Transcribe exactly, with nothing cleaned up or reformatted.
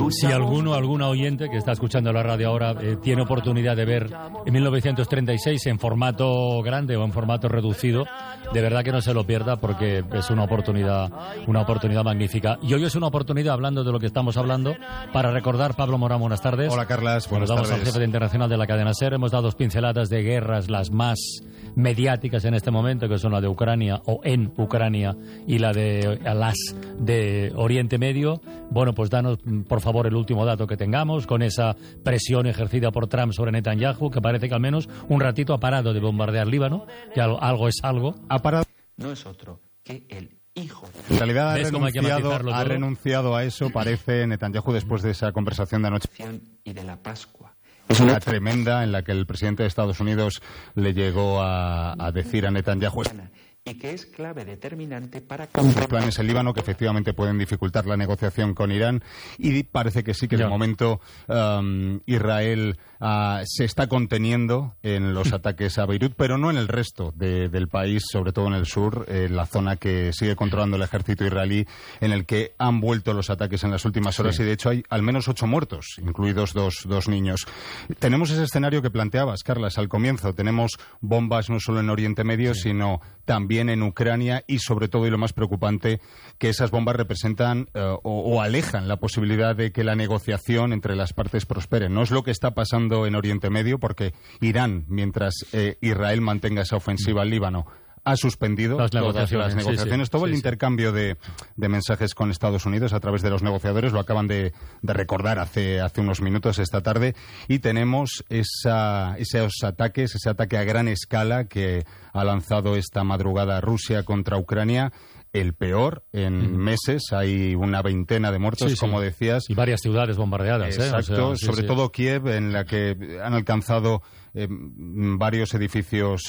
Si alguno, alguna oyente que está escuchando la radio ahora eh, tiene oportunidad de ver en mil novecientos treinta y seis en formato grande o en formato reducido, de verdad que no se lo pierda porque es una oportunidad, una oportunidad magnífica. Y hoy es una oportunidad, hablando de lo que estamos hablando, para recordar, Pablo Morán, buenas tardes. Hola, Carlas, buenas tardes. Saludamos al jefe de internacional de la cadena SER. Hemos dado dos pinceladas de guerras, las más mediáticas en este momento, que son la de Ucrania o en Ucrania y la de las de Oriente Medio. Bueno, pues danos, por favor, el último dato que tengamos con esa presión ejercida por Trump sobre Netanyahu, que parece que al menos un ratito ha parado de bombardear Líbano, que algo es algo. Ha parado. No es otro que el hijo. En realidad ha renunciado, ha renunciado a eso, parece, Netanyahu, después de esa conversación de anoche. Y de la Pascua. Es una tremenda en la que el presidente de Estados Unidos le llegó a, a decir a Netanyahu y que es clave determinante para los planes en Líbano que efectivamente pueden dificultar la negociación con Irán, y parece que sí que de momento um, Israel uh, se está conteniendo en los ataques a Beirut, pero no en el resto de, del país, sobre todo en el sur, en la zona que sigue controlando el ejército israelí, en el que han vuelto los ataques en las últimas horas, sí. Y de hecho hay al menos ocho muertos, incluidos dos, dos niños. Tenemos ese escenario que planteabas, Carlas, al comienzo. Tenemos bombas no solo en Oriente Medio, sí. sino también en Ucrania, y sobre todo, y lo más preocupante, que esas bombas representan uh, o, o alejan la posibilidad de que la negociación entre las partes prospere. No es lo que está pasando en Oriente Medio, porque Irán, mientras eh, Israel mantenga esa ofensiva al Líbano, ha suspendido las todas negociaciones, las negociaciones, sí, sí, todo sí, el sí. intercambio de, de mensajes con Estados Unidos a través de los negociadores, lo acaban de, de recordar hace, hace unos minutos esta tarde, y tenemos esa, esos ataques, ese ataque a gran escala que ha lanzado esta madrugada Rusia contra Ucrania, el peor en mm. meses. Hay una veintena de muertos, sí, sí. como decías. Y varias ciudades bombardeadas. Exacto, ¿eh? O sea, sí, sobre sí. todo Kiev, en la que han alcanzado eh, varios edificios